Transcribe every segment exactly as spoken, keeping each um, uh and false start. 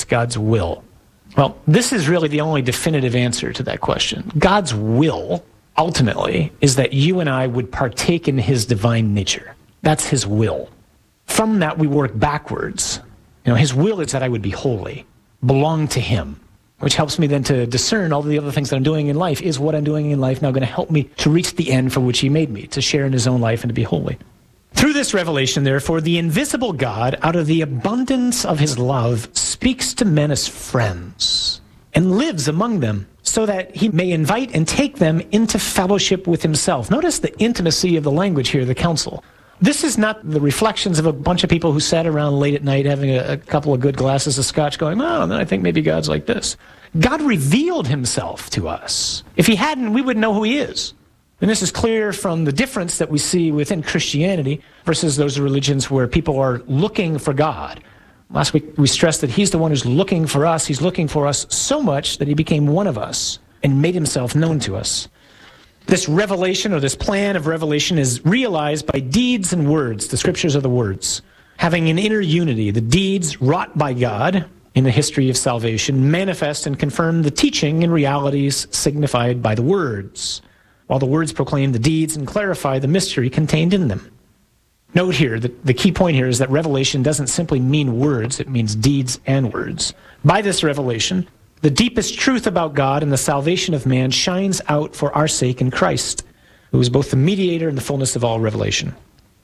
It's God's will. Well, this is really the only definitive answer to that question. God's will, ultimately, is that you and I would partake in his divine nature. That's his will. From that, we work backwards. You know, his will is that I would be holy, belong to him, which helps me then to discern all the other things that I'm doing in life. Is what I'm doing in life now going to help me to reach the end for which he made me, to share in his own life and to be holy? Through this revelation, therefore, the invisible God, out of the abundance of his love, speaks to men as friends and lives among them so that he may invite and take them into fellowship with himself. Notice the intimacy of the language here, the council. This is not the reflections of a bunch of people who sat around late at night having a, a couple of good glasses of scotch going, oh, then I think maybe God's like this. God revealed himself to us. If he hadn't, we wouldn't know who he is. And this is clear from the difference that we see within Christianity versus those religions where people are looking for God. Last week we stressed that he's the one who's looking for us. He's looking for us so much that he became one of us and made himself known to us. This revelation, or this plan of revelation, is realized by deeds and words. The scriptures are the words. Having an inner unity, the deeds wrought by God in the history of salvation manifest and confirm the teaching and realities signified by the words, while the words proclaim the deeds and clarify the mystery contained in them. Note here that the key point here is that revelation doesn't simply mean words, it means deeds and words. By this revelation, the deepest truth about God and the salvation of man shines out for our sake in Christ, who is both the mediator and the fullness of all revelation.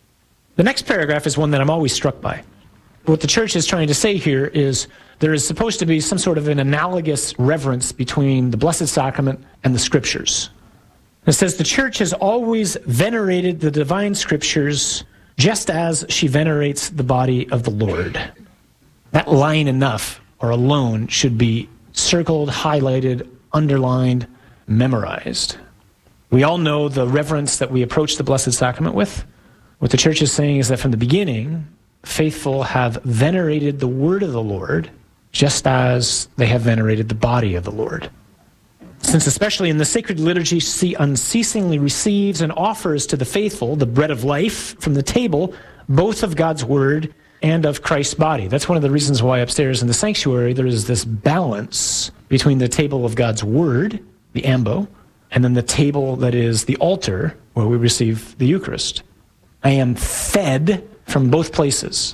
The next paragraph is one that I'm always struck by. What the church is trying to say here is there is supposed to be some sort of an analogous reverence between the Blessed Sacrament and the Scriptures. It says the church has always venerated the divine Scriptures just as she venerates the body of the Lord. That line enough, or alone, should be circled, highlighted, underlined, memorized. We all know the reverence that we approach the Blessed Sacrament with. What the church is saying is that from the beginning, faithful have venerated the word of the Lord just as they have venerated the body of the Lord. Since especially in the sacred liturgy she unceasingly receives and offers to the faithful the bread of life from the table, both of God's word and of Christ's body. That's one of the reasons why upstairs in the sanctuary there is this balance between the table of God's word, the ambo, and then the table that is the altar where we receive the Eucharist. I am fed from both places.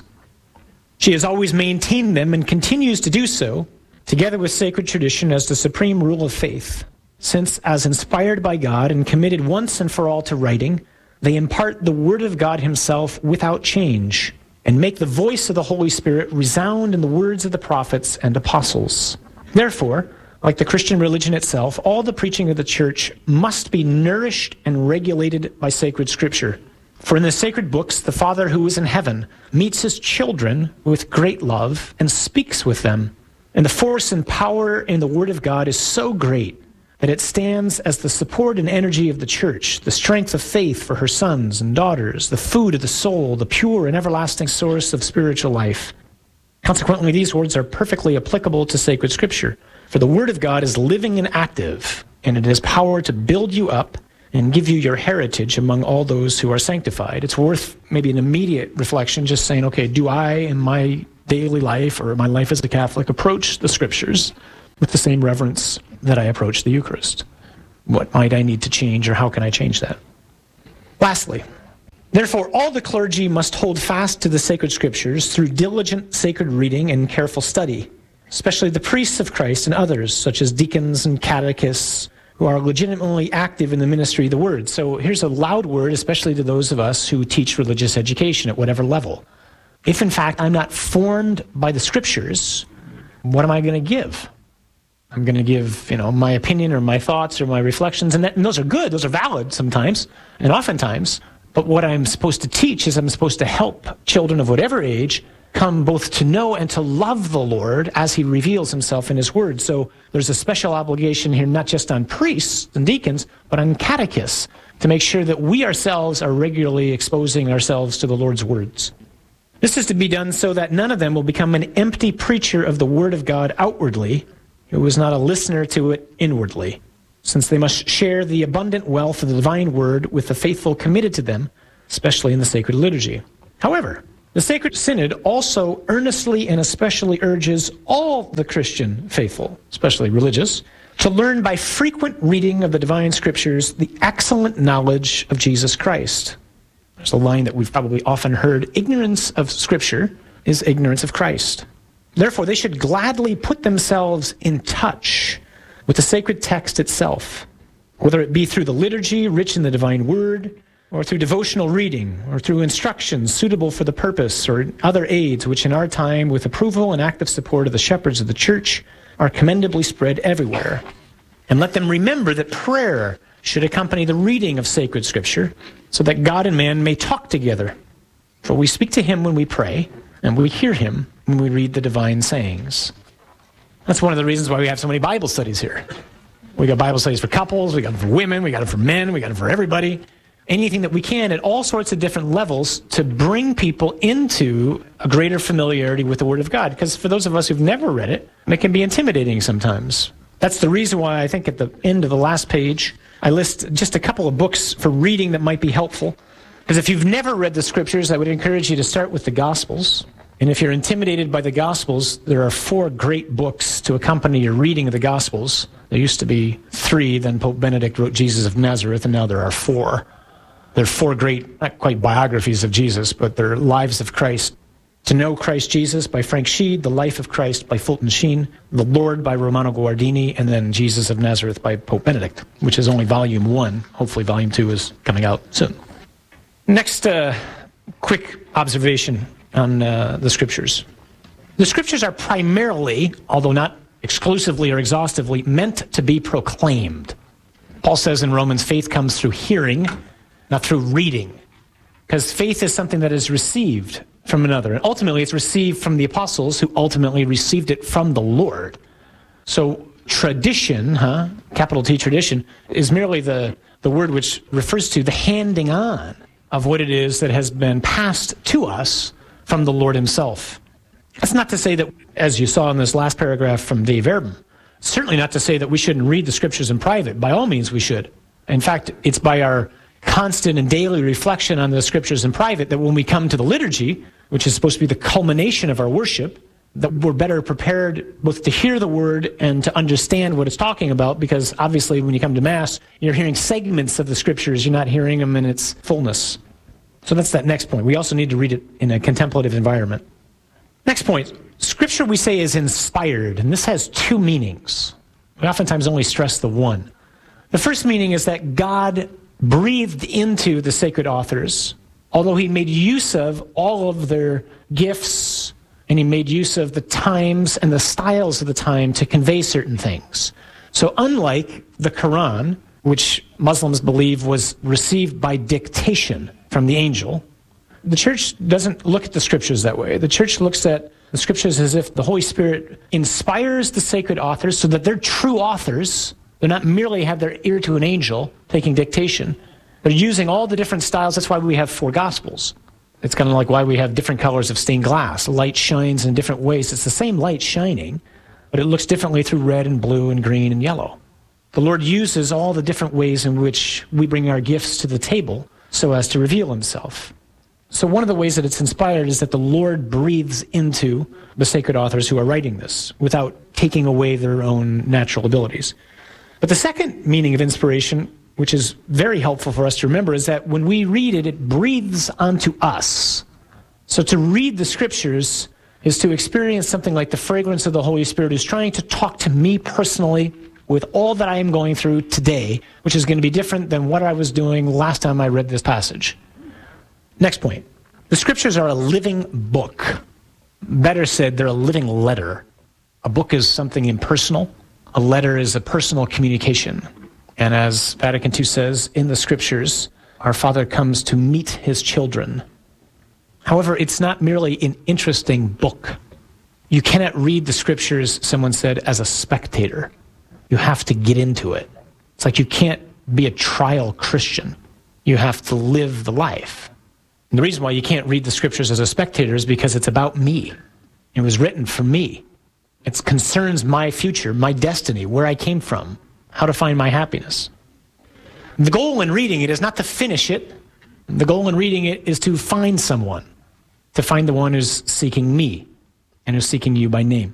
She has always maintained them and continues to do so, together with sacred tradition as the supreme rule of faith, since as inspired by God and committed once and for all to writing, they impart the word of God himself without change, and make the voice of the Holy Spirit resound in the words of the prophets and apostles. Therefore, like the Christian religion itself, all the preaching of the church must be nourished and regulated by sacred scripture. For in the sacred books, the Father who is in heaven meets his children with great love and speaks with them. And the force and power in the word of God is so great that it stands as the support and energy of the church, the strength of faith for her sons and daughters, the food of the soul, the pure and everlasting source of spiritual life. Consequently, these words are perfectly applicable to sacred scripture, for the word of God is living and active, and it has power to build you up and give you your heritage among all those who are sanctified. It's worth maybe an immediate reflection, just saying, okay, do I in my daily life or my life as a Catholic approach the scriptures with the same reverence that I approach the Eucharist? What might I need to change, or how can I change that? Lastly, therefore, all the clergy must hold fast to the sacred scriptures through diligent sacred reading and careful study, especially the priests of Christ and others, such as deacons and catechists, who are legitimately active in the ministry of the word. So here's a loud word, especially to those of us who teach religious education at whatever level. If, in fact, I'm not formed by the scriptures, what am I going to give? I'm going to give, you know, my opinion or my thoughts or my reflections, and, that, and those are good, those are valid sometimes, and oftentimes, but what I'm supposed to teach is I'm supposed to help children of whatever age come both to know and to love the Lord as he reveals himself in his word. So there's a special obligation here, not just on priests and deacons, but on catechists, to make sure that we ourselves are regularly exposing ourselves to the Lord's words. This is to be done so that none of them will become an empty preacher of the word of God outwardly, who is not a listener to it inwardly, since they must share the abundant wealth of the divine word with the faithful committed to them, especially in the sacred liturgy. However, The Sacred Synod also earnestly and especially urges all the Christian faithful, especially religious, to learn by frequent reading of the divine scriptures the excellent knowledge of Jesus Christ. There's a line that we've probably often heard: ignorance of Scripture is ignorance of Christ. Therefore, they should gladly put themselves in touch with the sacred text itself, whether it be through the liturgy, rich in the divine word, or through devotional reading, or through instructions suitable for the purpose, or other aids which in our time, with approval and active support of the shepherds of the church, are commendably spread everywhere. And let them remember that prayer should accompany the reading of sacred scripture, so that God and man may talk together. For we speak to him when we pray, and we hear him when we read the divine sayings. That's one of the reasons why we have so many Bible studies here. We got Bible studies for couples, we got them for women, we got them for men, we got them for everybody. Anything that we can at all sorts of different levels to bring people into a greater familiarity with the Word of God. Because for those of us who've never read it, it can be intimidating sometimes. That's the reason why I think at the end of the last page, I list just a couple of books for reading that might be helpful. Because if you've never read the Scriptures, I would encourage you to start with the Gospels. And if you're intimidated by the Gospels, there are four great books to accompany your reading of the Gospels. There used to be three, then Pope Benedict wrote Jesus of Nazareth, and now there are four. There are four great, not quite biographies of Jesus, but they're lives of Christ. To Know Christ Jesus by Frank Sheed, The Life of Christ by Fulton Sheen, The Lord by Romano Guardini, and then Jesus of Nazareth by Pope Benedict, which is only volume one. Hopefully volume two is coming out soon. Next uh, quick observation on uh, the Scriptures. The Scriptures are primarily, although not exclusively or exhaustively, meant to be proclaimed. Paul says in Romans, faith comes through hearing, not through reading. Because faith is something that is received from another. And ultimately, it's received from the apostles, who ultimately received it from the Lord. So tradition, huh, capital T tradition, is merely the, the word which refers to the handing on of what it is that has been passed to us from the Lord himself. That's not to say that, as you saw in this last paragraph from Dave Erben, certainly not to say that we shouldn't read the Scriptures in private. By all means, we should. In fact, it's by our constant and daily reflection on the Scriptures in private that when we come to the liturgy, which is supposed to be the culmination of our worship, that we're better prepared both to hear the word and to understand what it's talking about, because obviously when you come to Mass, you're hearing segments of the Scriptures, you're not hearing them in its fullness. So that's that next point. We also need to read it in a contemplative environment. Next point, Scripture we say is inspired, and this has two meanings. We oftentimes only stress the one. The first meaning is that God breathed into the sacred authors, although he made use of all of their gifts, and he made use of the times and the styles of the time to convey certain things. So unlike the Quran, which Muslims believe was received by dictation from the angel, the church doesn't look at the Scriptures that way. The church looks at the Scriptures as if the Holy Spirit inspires the sacred authors so that they're true authors. They're not merely have their ear to an angel taking dictation. They're using all the different styles. That's why we have four Gospels. It's kind of like why we have different colors of stained glass. Light shines in different ways. It's the same light shining, but it looks differently through red and blue and green and yellow. The Lord uses all the different ways in which we bring our gifts to the table so as to reveal himself. So one of the ways that it's inspired is that the Lord breathes into the sacred authors who are writing this without taking away their own natural abilities. But the second meaning of inspiration, which is very helpful for us to remember, is that when we read it, it breathes onto us. So to read the Scriptures is to experience something like the fragrance of the Holy Spirit who's trying to talk to me personally with all that I am going through today, which is going to be different than what I was doing last time I read this passage. Next point. The Scriptures are a living book. Better said, they're a living letter. A book is something impersonal. A letter is a personal communication. And as Vatican Two says, in the Scriptures, our Father comes to meet his children. However, it's not merely an interesting book. You cannot read the Scriptures, someone said, as a spectator. You have to get into it. It's like you can't be a trial Christian. You have to live the life. And the reason why you can't read the Scriptures as a spectator is because it's about me. It was written for me. It concerns my future, my destiny, where I came from, how to find my happiness. The goal in reading it is not to finish it. The goal in reading it is to find someone, to find the one who's seeking me and who's seeking you by name.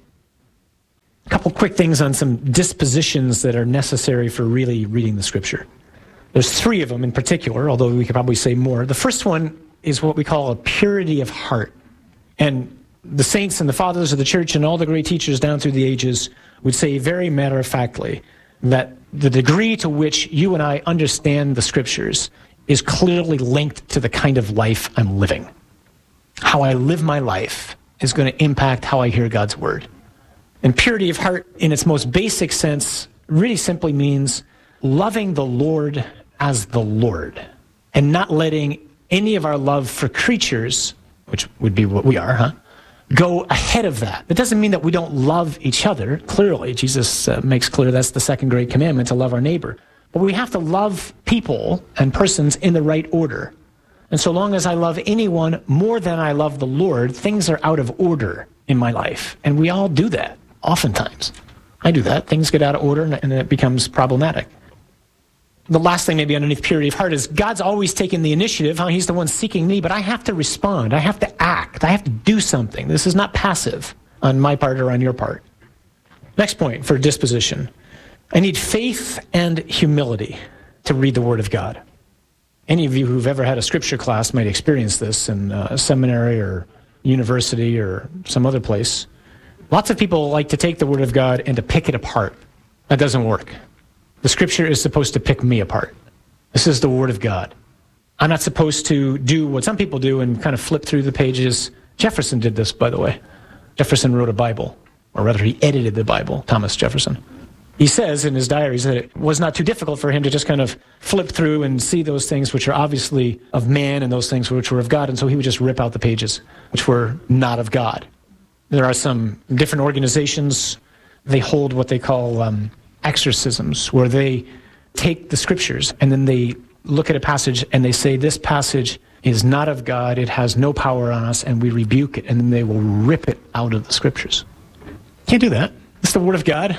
A couple quick things on some dispositions that are necessary for really reading the Scripture. There's three of them in particular, although we could probably say more. The first one is what we call a purity of heart. And the saints and the fathers of the church and all the great teachers down through the ages would say very matter-of-factly that the degree to which you and I understand the Scriptures is clearly linked to the kind of life I'm living. How I live my life is going to impact how I hear God's Word. And purity of heart, in its most basic sense, really simply means loving the Lord as the Lord and not letting any of our love for creatures, which would be what we are, huh, go ahead of that. That doesn't mean that we don't love each other. Clearly, Jesus uh, makes clear that's the second great commandment, to love our neighbor. But we have to love people and persons in the right order. And so long as I love anyone more than I love the Lord, things are out of order in my life. And we all do that, oftentimes. I do that. Things get out of order and it becomes problematic. The last thing maybe underneath purity of heart is God's always taking the initiative. Huh? He's the one seeking me, but I have to respond. I have to act. I have to do something. This is not passive on my part or on your part. Next point for disposition. I need faith and humility to read the Word of God. Any of you who've ever had a scripture class might experience this in a seminary or university or some other place. Lots of people like to take the Word of God and to pick it apart. That doesn't work. The Scripture is supposed to pick me apart. This is the Word of God. I'm not supposed to do what some people do and kind of flip through the pages. Jefferson did this, by the way. Jefferson wrote a Bible, or rather he edited the Bible, Thomas Jefferson. He says in his diaries that it was not too difficult for him to just kind of flip through and see those things which are obviously of man and those things which were of God, and so he would just rip out the pages which were not of God. There are some different organizations, they hold what they call um, exorcisms, where they take the Scriptures and then they look at a passage and they say, this passage is not of God, it has no power on us, and we rebuke it, and then they will rip it out of the Scriptures. Can't do that. It's the Word of God.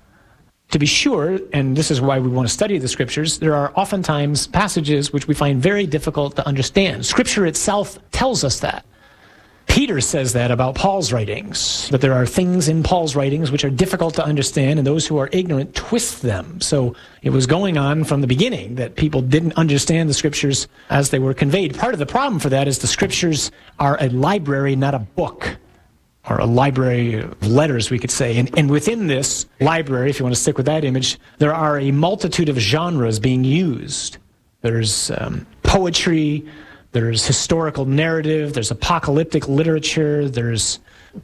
To be sure, and this is why we want to study the Scriptures, there are oftentimes passages which we find very difficult to understand. Scripture itself tells us that. Peter says that about Paul's writings, that there are things in Paul's writings which are difficult to understand, and those who are ignorant twist them. So it was going on from the beginning that people didn't understand the Scriptures as they were conveyed. Part of the problem for that is the Scriptures are a library, not a book, or a library of letters, we could say. And, and within this library, if you want to stick with that image, there are a multitude of genres being used. There's um, poetry, there's historical narrative, there's apocalyptic literature, there's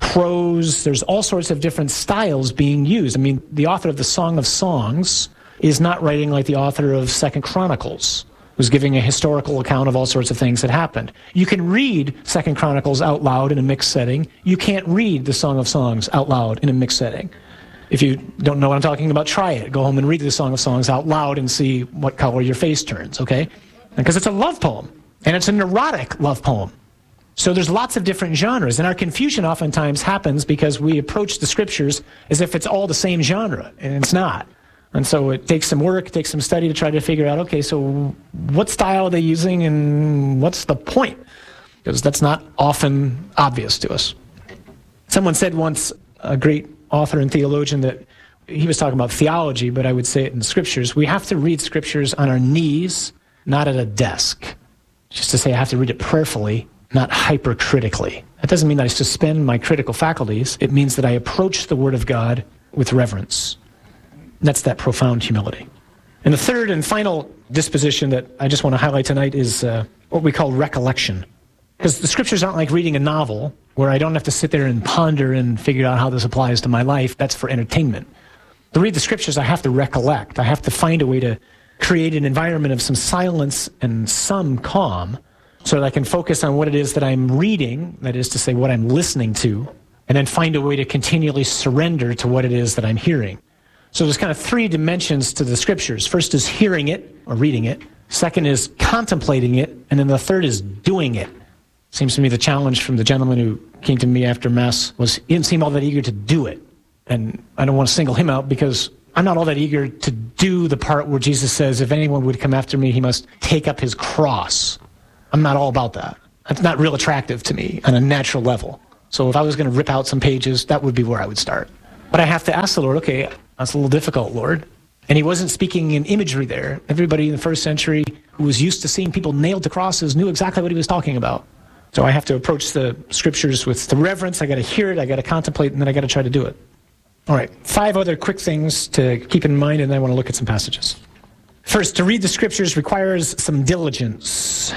prose, there's all sorts of different styles being used. I mean, the author of the Song of Songs is not writing like the author of Second Chronicles, who's giving a historical account of all sorts of things that happened. You can read Second Chronicles out loud in a mixed setting. You can't read the Song of Songs out loud in a mixed setting. If you don't know what I'm talking about, try it. Go home and read the Song of Songs out loud and see what color your face turns, okay? Because it's a love poem. And it's an erotic love poem. So there's lots of different genres. And our confusion oftentimes happens because we approach the Scriptures as if it's all the same genre. And it's not. And so it takes some work, it takes some study to try to figure out, okay, so what style are they using and what's the point? Because that's not often obvious to us. Someone said once, a great author and theologian, that he was talking about theology, but I would say it in the Scriptures. We have to read Scriptures on our knees, not at a desk. Just to say I have to read it prayerfully, not hypercritically. That doesn't mean that I suspend my critical faculties. It means that I approach the Word of God with reverence. That's that profound humility. And the third and final disposition that I just want to highlight tonight is uh, what we call recollection. Because the Scriptures aren't like reading a novel where I don't have to sit there and ponder and figure out how this applies to my life. That's for entertainment. To read the Scriptures, I have to recollect. I have to find a way to create an environment of some silence and some calm so that I can focus on what it is that I'm reading, that is to say what I'm listening to, and then find a way to continually surrender to what it is that I'm hearing. So there's kind of three dimensions to the Scriptures. First is hearing it, or reading it. Second is contemplating it. And then the third is doing it. Seems to me the challenge from the gentleman who came to me after Mass was he didn't seem all that eager to do it. And I don't want to single him out because I'm not all that eager to do the part where Jesus says, if anyone would come after me, he must take up his cross. I'm not all about that. That's not real attractive to me on a natural level. So if I was going to rip out some pages, that would be where I would start. But I have to ask the Lord, okay, that's a little difficult, Lord. And he wasn't speaking in imagery there. Everybody in the first century who was used to seeing people nailed to crosses knew exactly what he was talking about. So I have to approach the scriptures with the reverence. I got to hear it, I got to contemplate, and then I got to try to do it. All right, five other quick things to keep in mind, and then I want to look at some passages. First, to read the scriptures requires some diligence.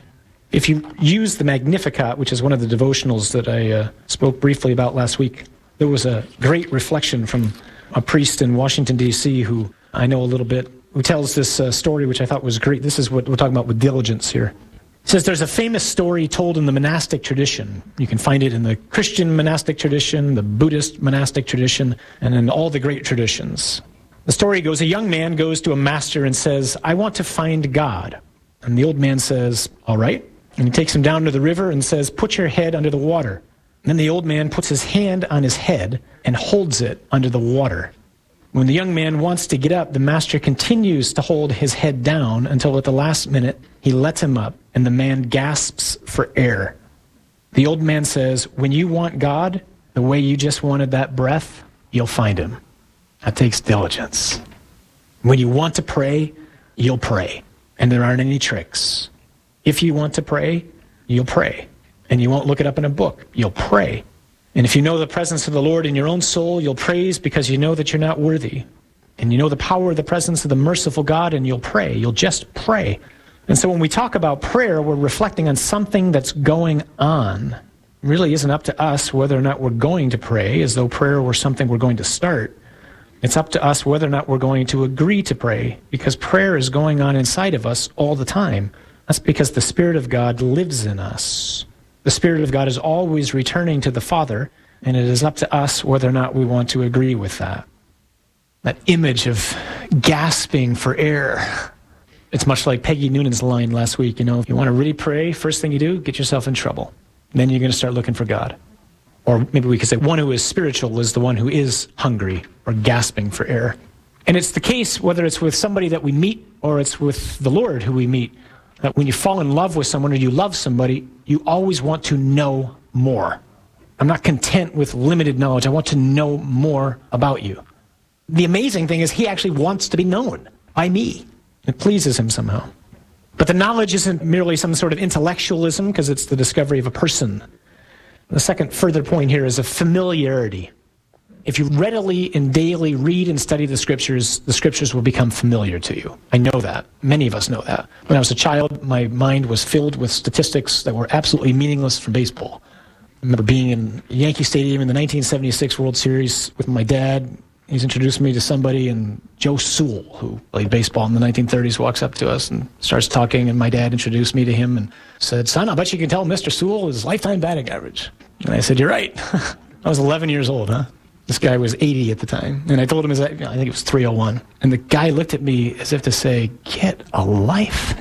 If you use the Magnificat, which is one of the devotionals that I uh, spoke briefly about last week, there was a great reflection from a priest in Washington, D C, who I know a little bit, who tells this uh, story, which I thought was great. This is what we're talking about with diligence here. It says there's a famous story told in the monastic tradition. You can find it in the Christian monastic tradition, the Buddhist monastic tradition, and in all the great traditions. The story goes, a young man goes to a master and says, I want to find God. And the old man says, all right. And he takes him down to the river and says, put your head under the water. And then the old man puts his hand on his head and holds it under the water. When the young man wants to get up, the master continues to hold his head down until at the last minute he lets him up and the man gasps for air. The old man says, when you want God the way you just wanted that breath, you'll find him. That takes diligence. When you want to pray, you'll pray. And there aren't any tricks. If you want to pray, you'll pray. And you won't look it up in a book. You'll pray. And if you know the presence of the Lord in your own soul, you'll praise because you know that you're not worthy. And you know the power of the presence of the merciful God, and you'll pray. You'll just pray. And so when we talk about prayer, we're reflecting on something that's going on. It really isn't up to us whether or not we're going to pray, as though prayer were something we're going to start. It's up to us whether or not we're going to agree to pray, because prayer is going on inside of us all the time. That's because the Spirit of God lives in us. The Spirit of God is always returning to the Father, and it is up to us whether or not we want to agree with that. That image of gasping for air. It's much like Peggy Noonan's line last week, you know, if you want to really pray, first thing you do, get yourself in trouble. Then you're going to start looking for God. Or maybe we could say one who is spiritual is the one who is hungry or gasping for air. And it's the case whether it's with somebody that we meet or it's with the Lord who we meet. That when you fall in love with someone or you love somebody, you always want to know more. I'm not content with limited knowledge. I want to know more about you. The amazing thing is he actually wants to be known by me. It pleases him somehow. But the knowledge isn't merely some sort of intellectualism because it's the discovery of a person. The second further point here is a familiarity. If you readily and daily read and study the scriptures, the scriptures will become familiar to you. I know that. Many of us know that. When I was a child, my mind was filled with statistics that were absolutely meaningless from baseball. I remember being in Yankee Stadium in the nineteen seventy-six World Series with my dad. He's introduced me to somebody, and Joe Sewell, who played baseball in the nineteen thirties, walks up to us and starts talking, and my dad introduced me to him and said, son, I bet you can tell Mister Sewell his lifetime batting average. And I said, you're right. I was eleven years old, huh? This guy was eighty at the time. And I told him, his, I think it was three oh one. And the guy looked at me as if to say, get a life.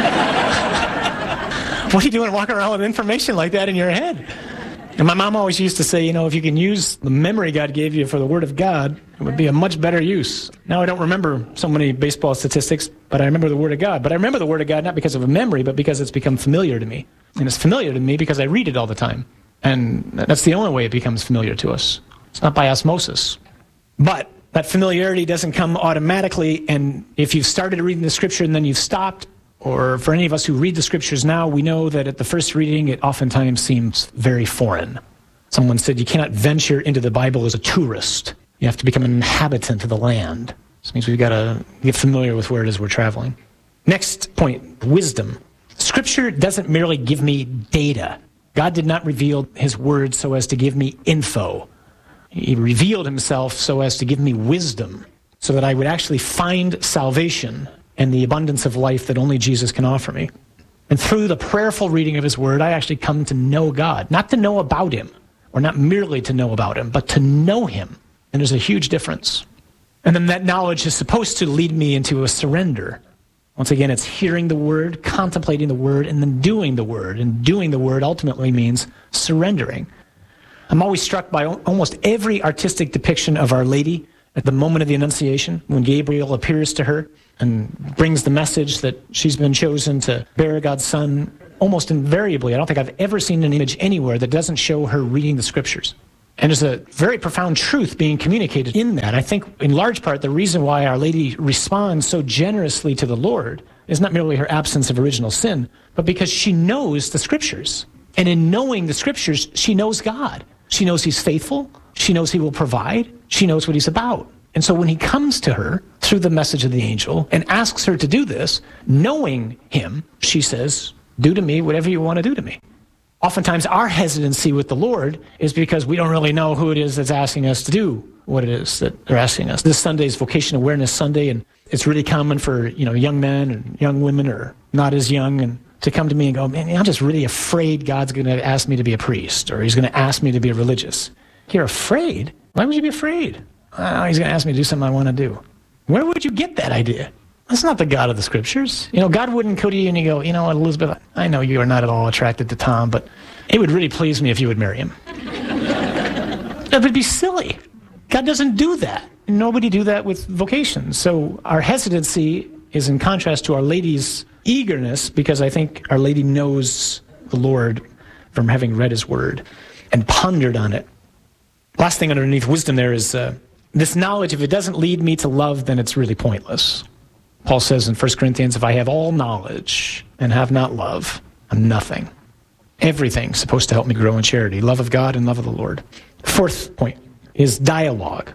What are you doing walking around with information like that in your head? And my mom always used to say, you know, if you can use the memory God gave you for the Word of God, it would be a much better use. Now I don't remember so many baseball statistics, but I remember the Word of God. But I remember the Word of God not because of a memory, but because it's become familiar to me. And it's familiar to me because I read it all the time. And that's the only way it becomes familiar to us. It's not by osmosis. But that familiarity doesn't come automatically, and if you've started reading the Scripture and then you've stopped, or for any of us who read the Scriptures now, we know that at the first reading it oftentimes seems very foreign. Someone said you cannot venture into the Bible as a tourist. You have to become an inhabitant of the land. This means we've got to get familiar with where it is we're traveling. Next point, wisdom. Scripture doesn't merely give me data. God did not reveal his word so as to give me info. He revealed himself so as to give me wisdom, so that I would actually find salvation and the abundance of life that only Jesus can offer me. And through the prayerful reading of his word, I actually come to know God, not to know about him, or not merely to know about him, but to know him. And there's a huge difference. And then that knowledge is supposed to lead me into a surrender. Once again, it's hearing the word, contemplating the word, and then doing the word. And doing the word ultimately means surrendering. I'm always struck by almost every artistic depiction of Our Lady at the moment of the Annunciation, when Gabriel appears to her and brings the message that she's been chosen to bear God's Son. almost invariably, I don't think I've ever seen an image anywhere that doesn't show her reading the scriptures. And there's a very profound truth being communicated in that. I think in large part the reason why Our Lady responds so generously to the Lord is not merely her absence of original sin, but because she knows the scriptures. And in knowing the scriptures, she knows God. She knows he's faithful. She knows he will provide. She knows what he's about. And so when he comes to her through the message of the angel and asks her to do this, knowing him, she says, do to me whatever you want to do to me. Oftentimes our hesitancy with the Lord is because we don't really know who it is that's asking us to do what it is that they're asking us. This Sunday is Vocation Awareness Sunday, and it's really common for, you know, young men and young women or not as young and to come to me and go, man, I'm just really afraid God's going to ask me to be a priest, or he's going to ask me to be a religious. You're afraid? Why would you be afraid? Oh, he's going to ask me to do something I want to do. Where would you get that idea? That's not the God of the scriptures. You know, God wouldn't go to you and you go, you know what, Elizabeth, I know you are not at all attracted to Tom, but it would really please me if you would marry him. That would be silly. God doesn't do that. Nobody do that with vocations. So our hesitancy is in contrast to Our Lady's eagerness, because I think Our Lady knows the Lord from having read his word and pondered on it. Last thing underneath wisdom there is uh, this knowledge. If it doesn't lead me to love, then it's really pointless. Paul says in First Corinthians, if I have all knowledge and have not love, I'm nothing. Everything's supposed to help me grow in charity, love of God and love of the Lord. Fourth point is dialogue.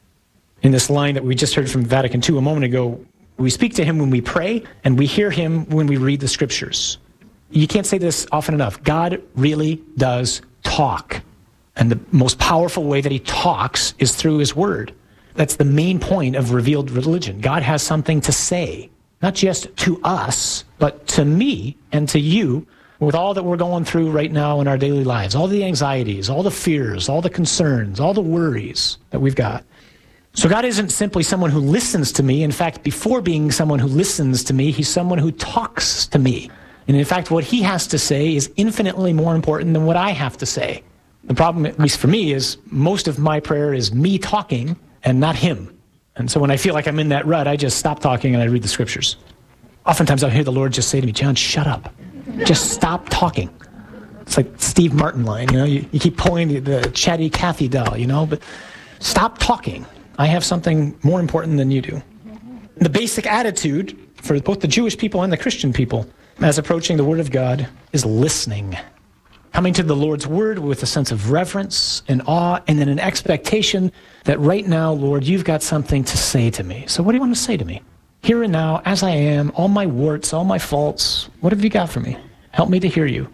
In this line that we just heard from Vatican Two a moment ago, we speak to him when we pray, and we hear him when we read the scriptures. You can't say this often enough. God really does talk. And the most powerful way that he talks is through his word. That's the main point of revealed religion. God has something to say, not just to us, but to me and to you, with all that we're going through right now in our daily lives, all the anxieties, all the fears, all the concerns, all the worries that we've got. So God isn't simply someone who listens to me. In fact, before being someone who listens to me, he's someone who talks to me. And in fact, what he has to say is infinitely more important than what I have to say. The problem, at least for me, is most of my prayer is me talking and not him. And so when I feel like I'm in that rut, I just stop talking and I read the scriptures. Oftentimes I'll hear the Lord just say to me, John, shut up. Just stop talking. It's like Steve Martin line, you know, you, you keep pulling the, the chatty Cathy doll, you know, but stop talking. I have something more important than you do. The basic attitude for both the Jewish people and the Christian people as approaching the Word of God is listening. Coming to the Lord's Word with a sense of reverence and awe, and then an expectation that right now, Lord, you've got something to say to me. So what do you want to say to me? Here and now, as I am, all my warts, all my faults, what have you got for me? Help me to hear you.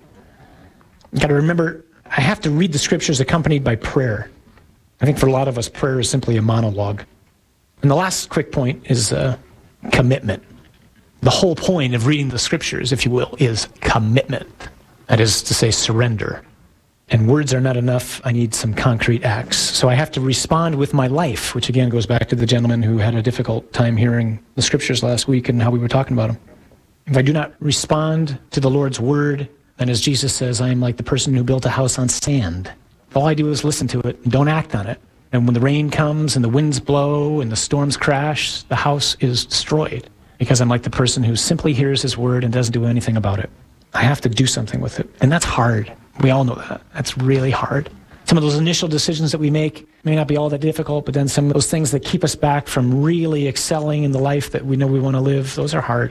You've got to remember, I have to read the scriptures accompanied by prayer. I think for a lot of us, prayer is simply a monologue. And the last quick point is uh, commitment. The whole point of reading the scriptures, if you will, is commitment. That is to say, surrender. And words are not enough. I need some concrete acts. So I have to respond with my life, which again goes back to the gentleman who had a difficult time hearing the scriptures last week and how we were talking about them. If I do not respond to the Lord's word, then as Jesus says, I am like the person who built a house on sand. All I do is listen to it and don't act on it. And when the rain comes and the winds blow and the storms crash, the house is destroyed because I'm like the person who simply hears his word and doesn't do anything about it. I have to do something with it. And that's hard. We all know that. That's really hard. Some of those initial decisions that we make may not be all that difficult, but then some of those things that keep us back from really excelling in the life that we know we want to live, those are hard.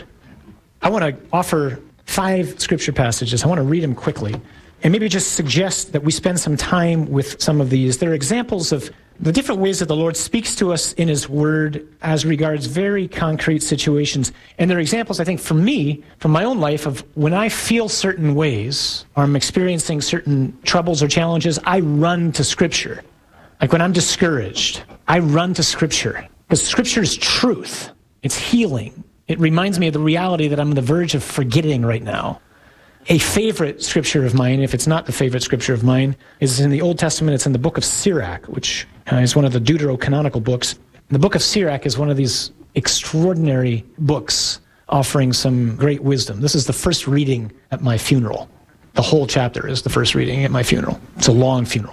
I want to offer five scripture passages. I want to read them quickly and maybe just suggest that we spend some time with some of these. They're examples of the different ways that the Lord speaks to us in his word as regards very concrete situations. And they're examples, I think, for me, from my own life, of when I feel certain ways or I'm experiencing certain troubles or challenges, I run to Scripture. Like when I'm discouraged, I run to Scripture. Because Scripture is truth. It's healing. It reminds me of the reality that I'm on the verge of forgetting right now. A favorite scripture of mine, if it's not the favorite scripture of mine, is in the Old Testament. It's in the book of Sirach, which uh, is one of the deuterocanonical books. The book of Sirach is one of these extraordinary books offering some great wisdom. This is the first reading at my funeral. The whole chapter is the first reading at my funeral. It's a long funeral.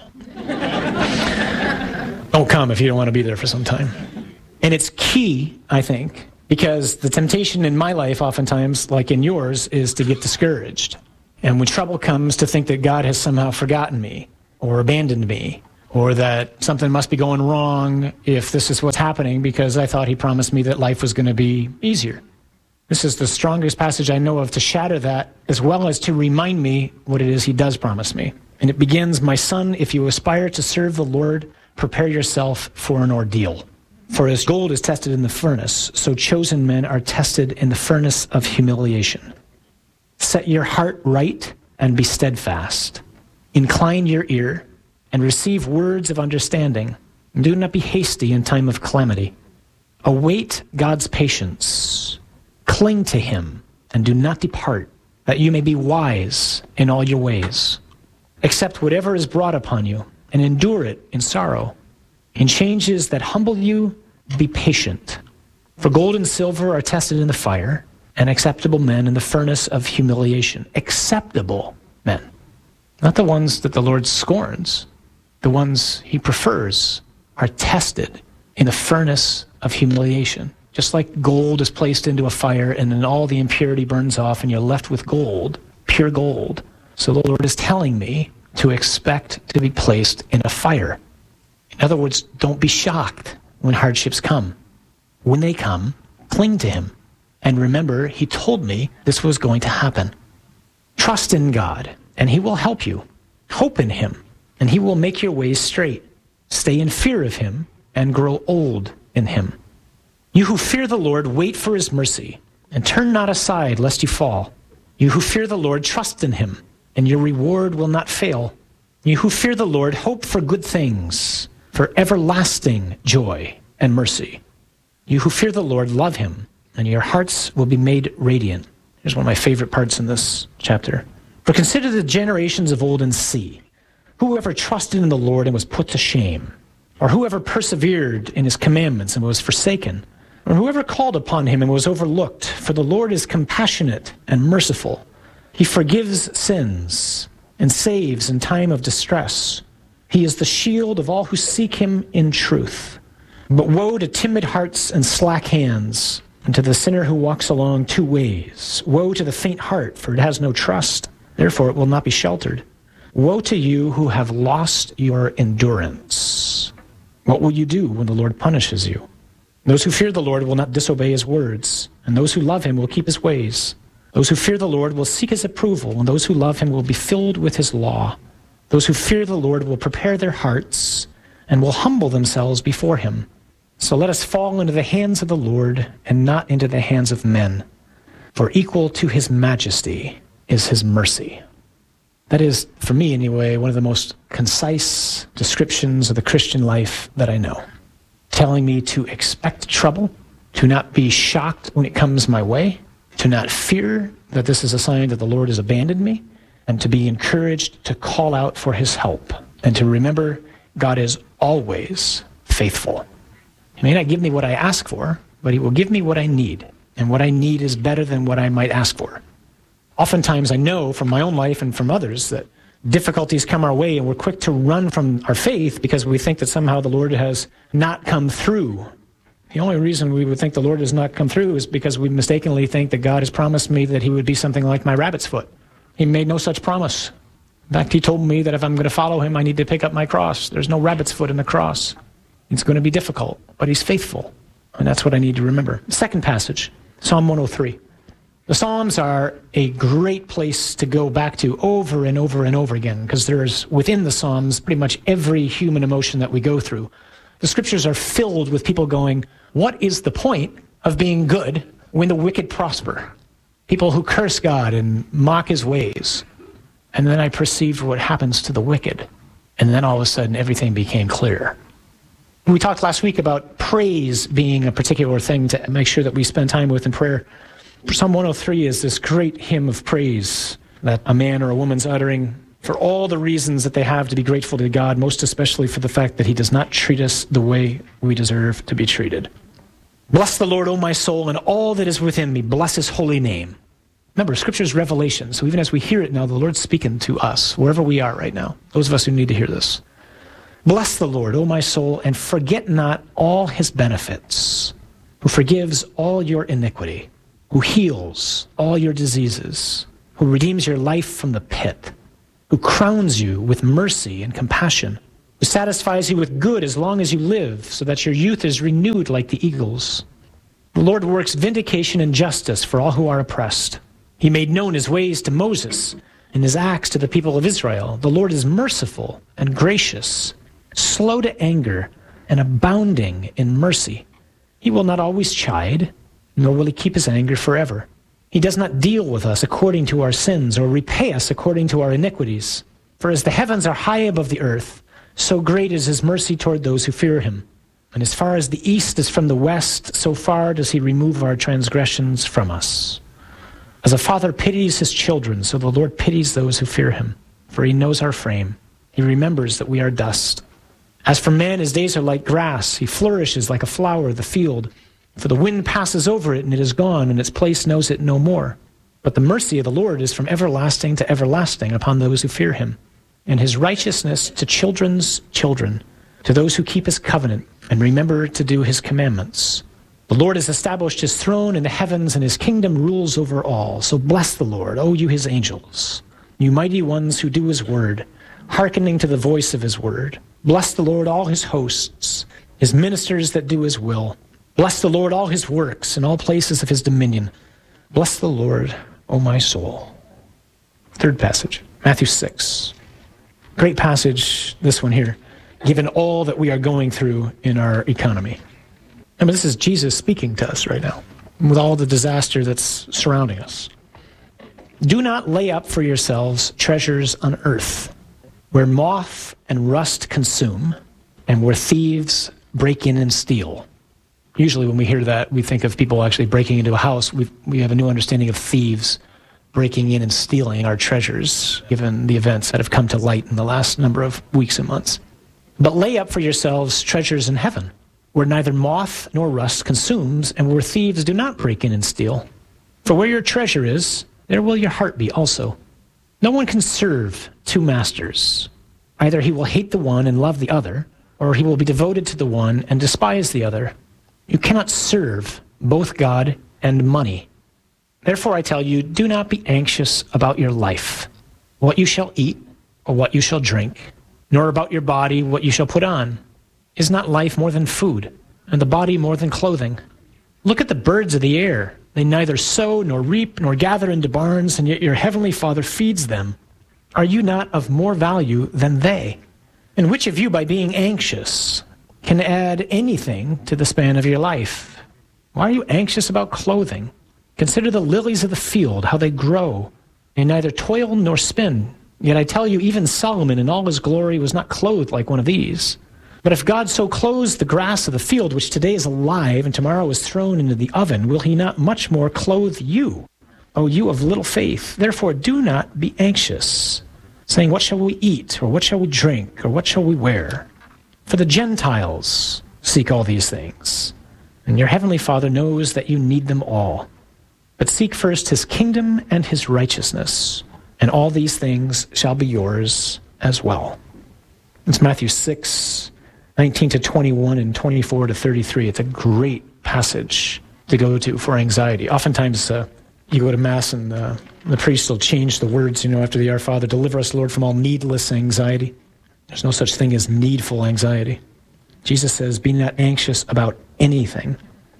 Don't come if you don't want to be there for some time. And it's key, I think, because the temptation in my life oftentimes, like in yours, is to get discouraged. And when trouble comes, to think that God has somehow forgotten me or abandoned me, or that something must be going wrong if this is what's happening because I thought he promised me that life was going to be easier. This is the strongest passage I know of to shatter that, as well as to remind me what it is he does promise me. And it begins, "My son, if you aspire to serve the Lord, prepare yourself for an ordeal. For as gold is tested in the furnace, so chosen men are tested in the furnace of humiliation. Set your heart right and be steadfast. Incline your ear and receive words of understanding. Do not be hasty in time of calamity. Await God's patience. Cling to him and do not depart, that you may be wise in all your ways. Accept whatever is brought upon you and endure it in sorrow. In changes that humble you, be patient. For gold and silver are tested in the fire, and acceptable men in the furnace of humiliation." Acceptable men. Not the ones that the Lord scorns. The ones he prefers are tested in the furnace of humiliation. Just like gold is placed into a fire and then all the impurity burns off and you're left with gold, pure gold. So the Lord is telling me to expect to be placed in a fire. In other words, don't be shocked when hardships come. When they come, cling to him. And remember, he told me this was going to happen. Trust in God, and he will help you. Hope in him, and he will make your ways straight. Stay in fear of him, and grow old in him. You who fear the Lord, wait for his mercy, and turn not aside lest you fall. You who fear the Lord, trust in him, and your reward will not fail. You who fear the Lord, hope for good things, for everlasting joy and mercy. You who fear the Lord, love him, and your hearts will be made radiant. Here's one of my favorite parts in this chapter. For consider the generations of old and see. Whoever trusted in the Lord and was put to shame, or whoever persevered in his commandments and was forsaken, or whoever called upon him and was overlooked. For the Lord is compassionate and merciful. He forgives sins and saves in time of distress. He is the shield of all who seek him in truth. But woe to timid hearts and slack hands, and to the sinner who walks along two ways. Woe to the faint heart, for it has no trust. Therefore it will not be sheltered. Woe to you who have lost your endurance. What will you do when the Lord punishes you? Those who fear the Lord will not disobey his words, and those who love him will keep his ways. Those who fear the Lord will seek his approval, and those who love him will be filled with his law. Those who fear the Lord will prepare their hearts and will humble themselves before him. So let us fall into the hands of the Lord and not into the hands of men. For equal to his majesty is his mercy. That is, for me anyway, one of the most concise descriptions of the Christian life that I know. Telling me to expect trouble, to not be shocked when it comes my way, to not fear that this is a sign that the Lord has abandoned me, and to be encouraged to call out for his help, and to remember God is always faithful. He may not give me what I ask for, but he will give me what I need, and what I need is better than what I might ask for. Oftentimes I know from my own life and from others that difficulties come our way and we're quick to run from our faith because we think that somehow the Lord has not come through. The only reason we would think the Lord has not come through is because we mistakenly think that God has promised me that he would be something like my rabbit's foot. He made no such promise. In fact, he told me that if I'm going to follow him, I need to pick up my cross. There's no rabbit's foot in the cross. It's going to be difficult, but he's faithful. And that's what I need to remember. Second passage, Psalm one oh three. The Psalms are a great place to go back to over and over and over again, because there's within the Psalms pretty much every human emotion that we go through. The scriptures are filled with people going, what is the point of being good when the wicked prosper? People who curse God and mock his ways. And then I perceived what happens to the wicked. And then all of a sudden everything became clear. We talked last week about praise being a particular thing to make sure that we spend time with in prayer. Psalm one oh three is this great hymn of praise that a man or a woman's uttering for all the reasons that they have to be grateful to God, most especially for the fact that he does not treat us the way we deserve to be treated. Bless the Lord, O my soul, and all that is within me. Bless his holy name. Remember, Scripture is revelation, so even as we hear it now, the Lord's speaking to us, wherever we are right now, those of us who need to hear this. Bless the Lord, O my soul, and forget not all his benefits, who forgives all your iniquity, who heals all your diseases, who redeems your life from the pit, who crowns you with mercy and compassion, who satisfies you with good as long as you live, so that your youth is renewed like the eagles. The Lord works vindication and justice for all who are oppressed. He made known his ways to Moses and his acts to the people of Israel. The Lord is merciful and gracious, slow to anger, and abounding in mercy. He will not always chide, nor will he keep his anger forever. He does not deal with us according to our sins, or repay us according to our iniquities. For as the heavens are high above the earth, so great is his mercy toward those who fear him. And as far as the east is from the west, so far does he remove our transgressions from us. As a father pities his children, so the Lord pities those who fear him. For he knows our frame. He remembers that we are dust. As for man, his days are like grass. He flourishes like a flower of the field. For the wind passes over it, and it is gone, and its place knows it no more. But the mercy of the Lord is from everlasting to everlasting upon those who fear him, and his righteousness to children's children, to those who keep his covenant and remember to do his commandments. The Lord has established his throne in the heavens, and his kingdom rules over all. So bless the Lord, O you his angels, you mighty ones who do his word, hearkening to the voice of his word. Bless the Lord, all his hosts, his ministers that do his will. Bless the Lord, all his works, in all places of his dominion. Bless the Lord, O my soul. Third passage, Matthew six. Great passage, this one here, given all that we are going through in our economy. I mean, this is Jesus speaking to us right now, with all the disaster that's surrounding us. Do not lay up for yourselves treasures on earth, where moth and rust consume, and where thieves break in and steal. Usually when we hear that, we think of people actually breaking into a house. We we have a new understanding of thieves breaking in and stealing our treasures, given the events that have come to light in the last number of weeks and months. But lay up for yourselves treasures in heaven, where neither moth nor rust consumes, and where thieves do not break in and steal. For where your treasure is, there will your heart be also. No one can serve two masters. Either he will hate the one and love the other, or he will be devoted to the one and despise the other. You cannot serve both God and money. Therefore I tell you, do not be anxious about your life, what you shall eat or what you shall drink, nor about your body what you shall put on. Is not life more than food, and the body more than clothing? Look at the birds of the air. They neither sow nor reap nor gather into barns, and yet your heavenly Father feeds them. Are you not of more value than they? And which of you, by being anxious, can add anything to the span of your life? Why are you anxious about clothing? Consider the lilies of the field, how they grow. They neither toil nor spin. Yet I tell you, even Solomon in all his glory was not clothed like one of these. But if God so clothes the grass of the field, which today is alive and tomorrow is thrown into the oven, will he not much more clothe you, O you of little faith? Therefore do not be anxious, saying, what shall we eat, or what shall we drink, or what shall we wear? For the Gentiles seek all these things, and your heavenly Father knows that you need them all. But seek first his kingdom and his righteousness, and all these things shall be yours as well. It's Matthew six, nineteen to twenty-one and twenty-four to thirty-three. It's a great passage to go to for anxiety. Oftentimes uh, you go to Mass and uh, the priest will change the words, you know, after the Our Father, deliver us, Lord, from all needless anxiety. There's no such thing as needful anxiety. Jesus says, be not anxious about anything.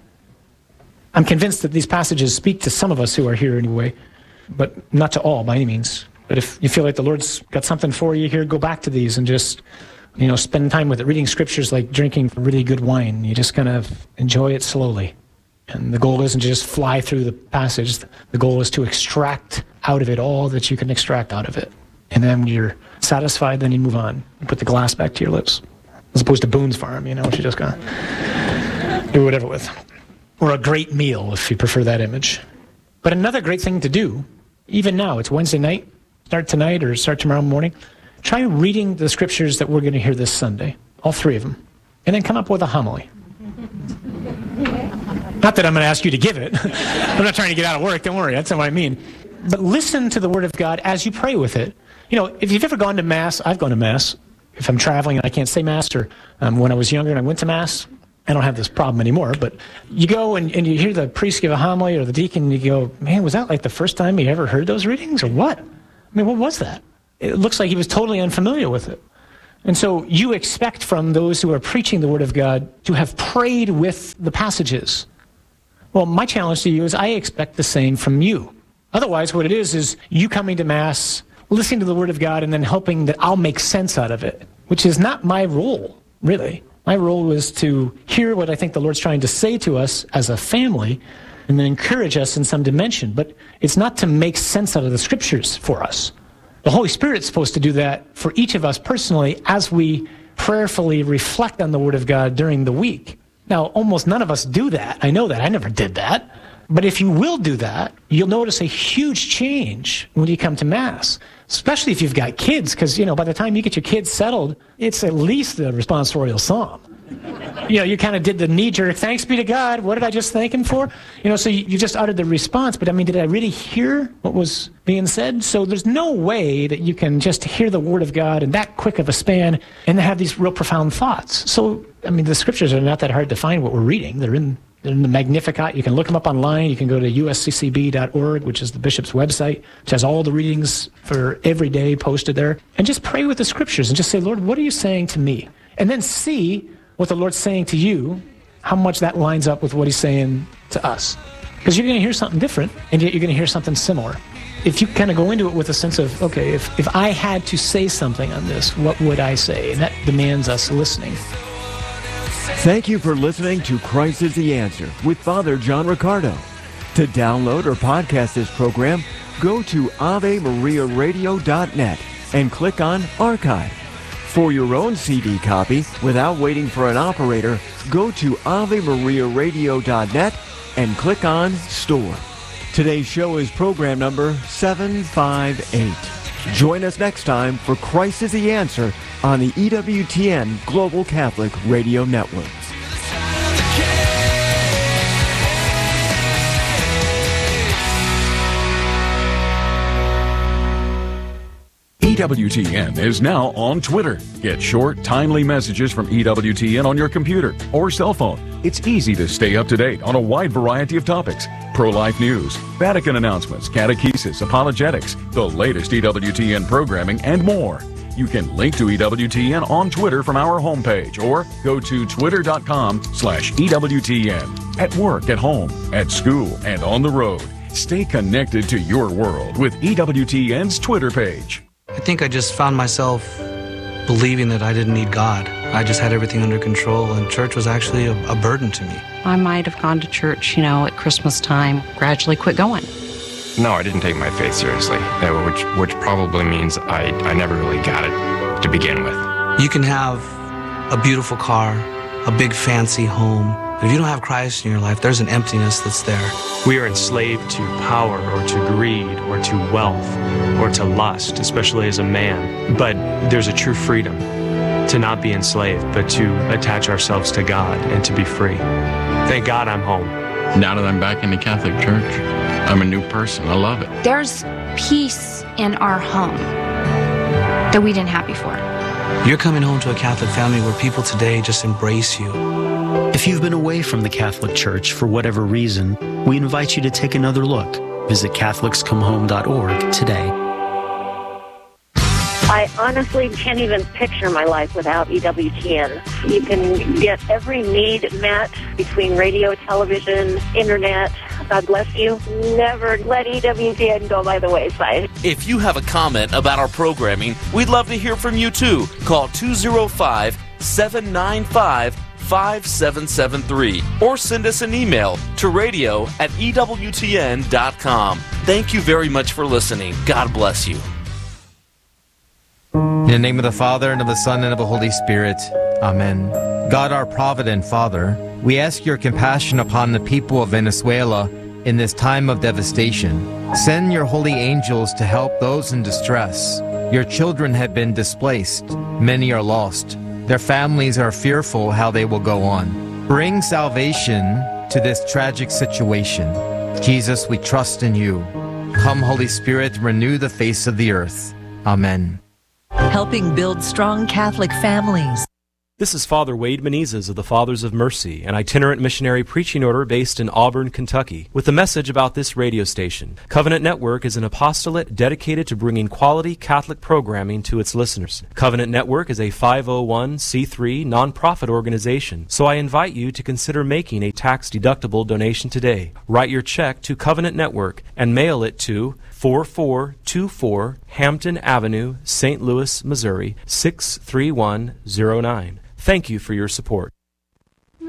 I'm convinced that these passages speak to some of us who are here anyway, but not to all by any means. But if you feel like the Lord's got something for you here, go back to these and just, you know, spend time with it. Reading scriptures like drinking really good wine. You just kind of enjoy it slowly. And the goal isn't to just fly through the passage. The goal is to extract out of it all that you can extract out of it. And then when you're satisfied, then you move on. You put the glass back to your lips. As opposed to Boone's Farm, you know, which you just kind of do whatever with. Or a great meal, if you prefer that image. But another great thing to do, even now, it's Wednesday night, start tonight or start tomorrow morning, try reading the scriptures that we're going to hear this Sunday, all three of them, and then come up with a homily. Not that I'm going to ask you to give it. I'm not trying to get out of work, don't worry, that's not what I mean. But listen to the Word of God as you pray with it. You know, if you've ever gone to Mass, I've gone to Mass. If I'm traveling and I can't say Mass, or um, when I was younger and I went to Mass, I don't have this problem anymore, but you go and, and you hear the priest give a homily or the deacon, and you go, man, was that like the first time you ever heard those readings or what? I mean, what was that? It looks like he was totally unfamiliar with it. And so you expect from those who are preaching the Word of God to have prayed with the passages. Well, my challenge to you is I expect the same from you. Otherwise, what it is is you coming to Mass, listening to the Word of God, and then hoping that I'll make sense out of it, which is not my role, really. My role is to hear what I think the Lord's trying to say to us as a family and then encourage us in some dimension. But it's not to make sense out of the Scriptures for us. The Holy Spirit's supposed to do that for each of us personally as we prayerfully reflect on the Word of God during the week. Now, almost none of us do that. I know that. I never did that. But if you will do that, you'll notice a huge change when you come to Mass, especially if you've got kids, because, you know, by the time you get your kids settled, it's at least the responsorial psalm. You know, you kind of did the knee-jerk, thanks be to God, what did I just thank him for? You know, so you, you just uttered the response, but I mean, did I really hear what was being said? So there's no way that you can just hear the Word of God in that quick of a span and have these real profound thoughts. So, I mean, the Scriptures are not that hard to find what we're reading. They're in, they're in the Magnificat. You can look them up online. You can go to U S C C B dot org, which is the bishop's website, which has all the readings for every day posted there. And just pray with the Scriptures and just say, Lord, what are you saying to me? And then see what the Lord's saying to you, how much that lines up with what he's saying to us. Because you're going to hear something different, and yet you're going to hear something similar. If you kind of go into it with a sense of, okay, if, if I had to say something on this, what would I say? And that demands us listening. Thank you for listening to Christ is the Answer with Father John Riccardo. To download or podcast this program, go to Ave Maria Radio dot net and click on Archive. For your own C D copy, without waiting for an operator, go to Ave Maria Radio dot net and click on Store. Today's show is program number seven five eight. Join us next time for Christ is the Answer on the E W T N Global Catholic Radio Network. E W T N is now on Twitter. Get short, timely messages from E W T N on your computer or cell phone. It's easy to stay up to date on a wide variety of topics. Pro-life news, Vatican announcements, catechesis, apologetics, the latest E W T N programming, and more. You can link to E W T N on Twitter from our homepage or go to twitter.com slash EWTN. At work, at home, at school, and on the road. Stay connected to your world with E W T N's Twitter page. I think I just found myself believing that I didn't need God. I just had everything under control, and church was actually a, a burden to me. I might have gone to church, you know, at Christmas time, gradually quit going. No, I didn't take my faith seriously, which which probably means I, I never really got it to begin with. You can have a beautiful car, a big fancy home, but if you don't have Christ in your life, there's an emptiness that's there. We are enslaved to power or to greed or to wealth or to lust, especially as a man. But there's a true freedom to not be enslaved, but to attach ourselves to God and to be free. Thank God I'm home. Now that I'm back in the Catholic Church, I'm a new person. I love it. There's peace in our home that we didn't have before. You're coming home to a Catholic family where people today just embrace you. If you've been away from the Catholic Church for whatever reason, we invite you to take another look. Visit Catholics Come Home dot org today. I honestly can't even picture my life without E W T N. You can get every need met between radio, television, internet. God bless you. Never let E W T N go by the wayside. If you have a comment about our programming, we'd love to hear from you too. Call two oh five, seven nine five, five seven seven three or send us an email to radio at E W T N dot com. Thank you very much for listening. God bless you. In the name of the Father, and of the Son, and of the Holy Spirit. Amen. God, our provident Father, we ask your compassion upon the people of Venezuela in this time of devastation. Send your holy angels to help those in distress. Your children have been displaced. Many are lost. Their families are fearful how they will go on. Bring salvation to this tragic situation. Jesus, we trust in you. Come, Holy Spirit, renew the face of the earth. Amen. Helping build strong Catholic families. This is Father Wade Menezes of the Fathers of Mercy, an itinerant missionary preaching order based in Auburn, Kentucky, with a message about this radio station. Covenant Network is an apostolate dedicated to bringing quality Catholic programming to its listeners. Covenant Network is a five oh one c three nonprofit organization, so I invite you to consider making a tax-deductible donation today. Write your check to Covenant Network and mail it to four four two four Hampton Avenue, Saint Louis, Missouri six three one zero nine. Thank you for your support.